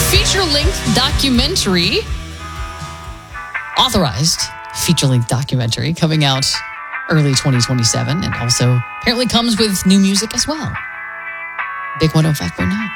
feature-length documentary, authorized feature-length documentary coming out early 2027, and also apparently comes with new music as well. Big 105.9.